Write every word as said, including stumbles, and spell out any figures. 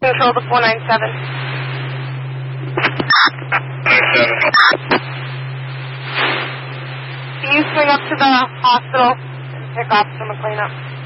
control to four nine seven. Can you swing up to the hospital and pick up some cleanup?